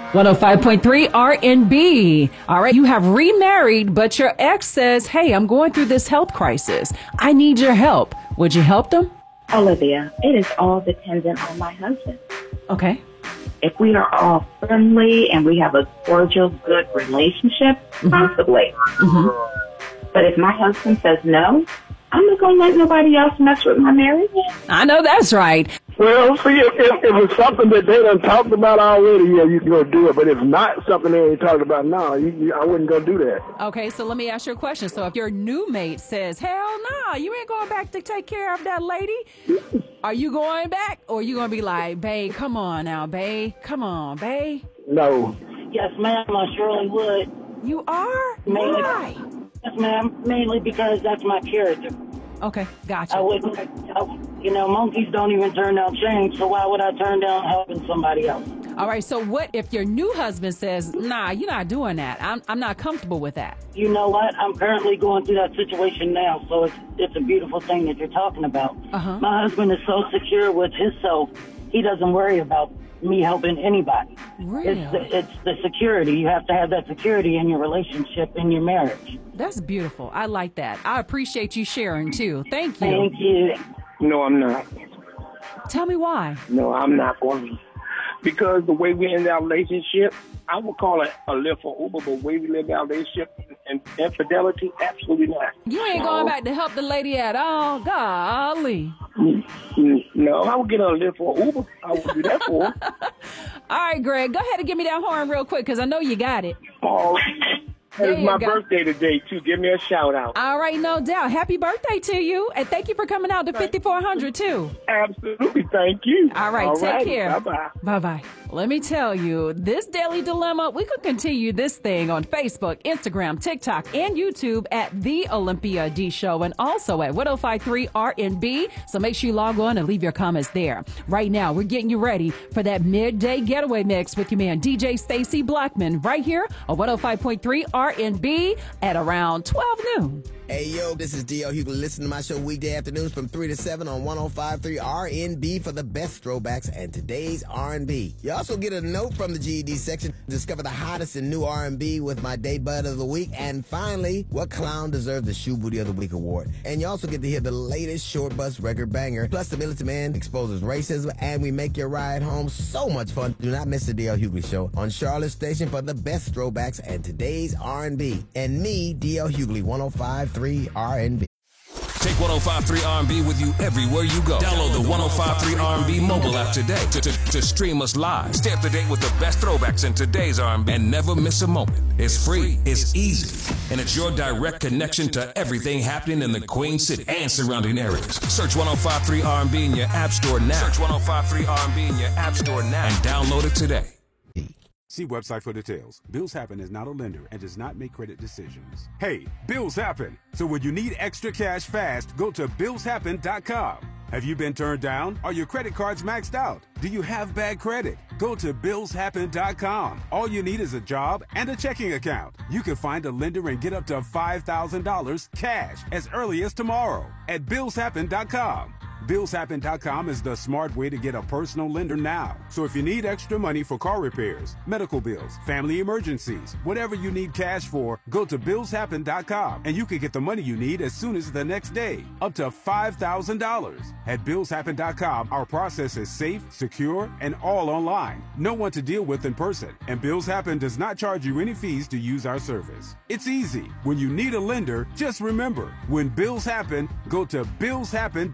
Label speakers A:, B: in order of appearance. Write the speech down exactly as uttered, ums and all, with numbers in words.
A: one oh five point three R and B. All right, you have remarried, but your ex says, hey, I'm going through this health crisis. I need your help. Would you help them?
B: Olivia, it is all dependent on my husband.
A: Okay.
B: If we are all friendly and we have a cordial, good relationship, mm-hmm. possibly. Mm-hmm. But if my husband says no, I'm not going to let nobody else mess with my marriage.
A: I know that's right.
C: Well, see, if, if, if it's something that they done talked about already, yeah, you can go do it. But if not something they ain't talked about now, you, you, I wouldn't go do that.
A: Okay, so let me ask you a question. So if your new mate says, hell no, you ain't going back to take care of that lady, are you going back? Or are you going to be like, babe, come on now, babe, come on, babe?
C: No.
D: Yes, ma'am, I surely would.
A: You are?
D: Mainly,
A: Why?
D: Yes, ma'am, mainly because that's my character.
A: Okay, gotcha.
D: I wouldn't, I, you know, monkeys don't even turn down change, so why would I turn down helping somebody else?
A: All right, so what if your new husband says, nah, you're not doing that. I'm I'm not comfortable with that.
D: You know what? I'm currently going through that situation now, so it's it's a beautiful thing that you're talking about. Uh-huh. My husband is so secure with himself, he doesn't worry about me helping anybody.
A: Really?
D: It's the, it's the security. You have to have that security in your relationship, in your marriage.
A: That's beautiful. I like that. I appreciate you sharing, too. Thank you.
D: Thank you.
C: No, I'm not.
A: Tell me why.
C: No, I'm not going to. Because the way we end our relationship, I would call it a Lyft or Uber, but the way we live our relationship and infidelity, absolutely not.
A: You ain't going back to help the lady at all? Golly.
C: No, I would get a Lyft or Uber. I would do that for her.
A: All right, Greg, go ahead and give me that horn real quick, because I know you got it.
C: Oh, it's my
A: go.
C: birthday today, too. Give me a shout out.
A: All right, no doubt. Happy birthday to you. And thank you for coming out to fifty-four hundred, too.
C: Absolutely. Thank you.
A: All right,
C: All
A: take
C: right.
A: care.
C: Bye-bye.
A: Bye-bye. Let me tell you, this Daily Dilemma, we could continue this thing on Facebook, Instagram, TikTok, and YouTube at The Olympia D Show, and also at one oh five point three R and B. So make sure you log on and leave your comments there. Right now, we're getting you ready for that midday getaway mix with your man, D J Stacy Blackman, right here on one oh five point three R and B at around twelve noon.
E: Hey, yo, this is D L Hughley. Listen to my show weekday afternoons from three to seven on one oh five point three R and B for the best throwbacks and today's R and B. You also get a note from the G E D section. Discover the hottest in new R and B with my Day Bud of the Week. And finally, what clown deserves the Shoe Booty of the Week award. And you also get to hear the latest Short Bus record banger. Plus, the Militant Man exposes racism, and we make your ride home so much fun. Do not miss the D L Hughley Show on Charlotte Station for the best throwbacks and today's R and B. And me, D L Hughley, one oh five point three R and B.
F: Take one oh five point three R and B with you everywhere you go. Download the one oh five point three R and B mobile app today to, to, to stream us live. Stay up to date with the best throwbacks in today's R and B and never miss a moment. It's free, it's easy, and it's your direct connection to everything happening in the Queen City and surrounding areas. Search one oh five point three R and B in your app store now. Search one oh five point three R and B in your app store now and download it today.
G: See website for details. Bills Happen is not a lender and does not make credit decisions. Hey, bills happen. So when you need extra cash fast, go to bills happen dot com. Have you been turned down? Are your credit cards maxed out? Do you have bad credit? Go to bills happen dot com. All you need is a job and a checking account. You can find a lender and get up to five thousand dollars cash as early as tomorrow at bills happen dot com. bills happen dot com is the smart way to get a personal lender now. So if you need extra money for car repairs, medical bills, family emergencies, whatever you need cash for, go to bills happen dot com and you can get the money you need as soon as the next day, up to five thousand dollars. At bills happen dot com, our process is safe, secure, and all online. No one to deal with in person, and Bills Happen does not charge you any fees to use our service. It's easy. When you need a lender, just remember, when bills happen, go to bills happen